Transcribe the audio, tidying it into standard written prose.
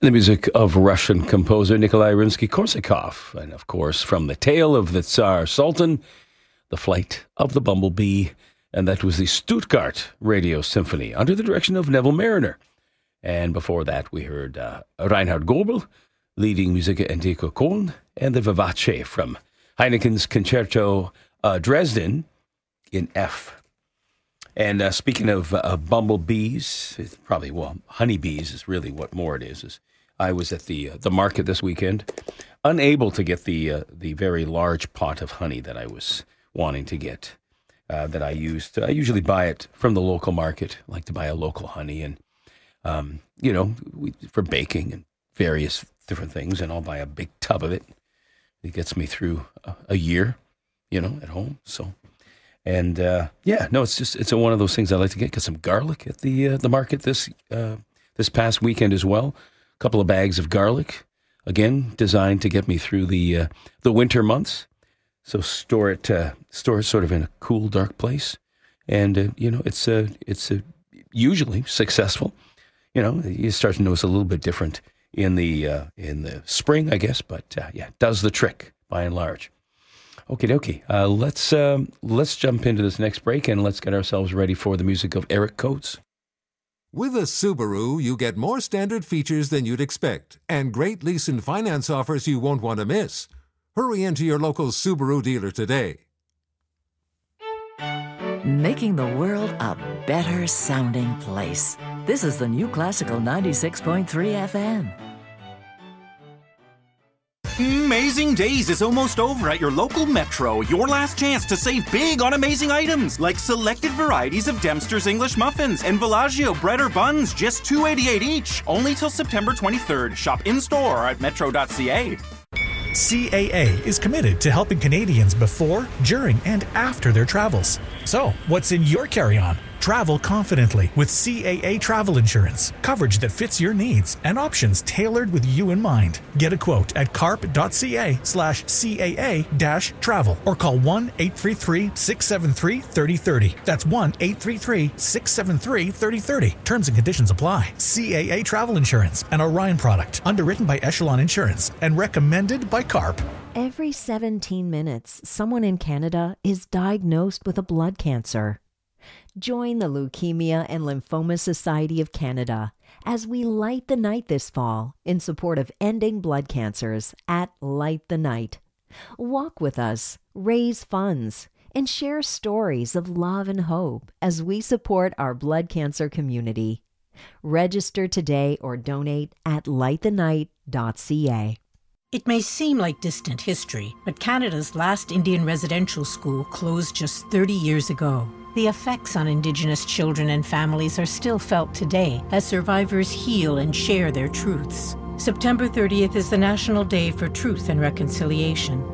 The music of Russian composer Nikolai Rimsky-Korsakov, and of course from The Tale of the Tsar Sultan, The Flight of the Bumblebee, and that was the Stuttgart Radio Symphony under the direction of Neville Mariner. And before that we heard Reinhard Goebel leading Musica Antica Köln, and the Vivace from Heineken's Concerto Dresden in F. And speaking of bumblebees, it's probably, honeybees is really what more it is I was at the market this weekend, unable to get the very large pot of honey that I was wanting to get, that I used. I usually buy it from the local market. I like to buy a local honey, and for baking and various different things, and I'll buy a big tub of it. It gets me through a year, at home. So, and it's one of those things I like to get. Get some garlic at the market this past weekend as well. A couple of bags of garlic, again designed to get me through the winter months. So store it sort of in a cool, dark place, and it's usually successful. You start to notice a little bit different in the spring, I guess, but it does the trick by and large. Okie dokie. Let's jump into this next break, and let's get ourselves ready for the music of Eric Coates. With a Subaru, you get more standard features than you'd expect, and great lease and finance offers you won't want to miss. Hurry into your local Subaru dealer today. Making the world a better sounding place. This is the new Classical 96.3 FM. Amazing Days is almost over at your local Metro. Your last chance to save big on amazing items like selected varieties of Dempster's English muffins and Villaggio bread or buns, just $2.88 each. Only till September 23rd. Shop in-store at metro.ca. CAA is committed to helping Canadians before, during, and after their travels. So, what's in your carry-on? Travel confidently with CAA Travel Insurance. Coverage that fits your needs and options tailored with you in mind. Get a quote at carp.ca/CAA-travel or call 1-833-673-3030. That's 1-833-673-3030. Terms and conditions apply. CAA Travel Insurance, an Orion product, underwritten by Echelon Insurance and recommended by CARP. Every 17 minutes, someone in Canada is diagnosed with a blood cancer. Join the Leukemia and Lymphoma Society of Canada as we light the night this fall in support of ending blood cancers at Light the Night. Walk with us, raise funds, and share stories of love and hope as we support our blood cancer community. Register today or donate at lightthenight.ca. It may seem like distant history, but Canada's last Indian residential school closed just 30 years ago. The effects on Indigenous children and families are still felt today as survivors heal and share their truths. September 30th is the National Day for Truth and Reconciliation.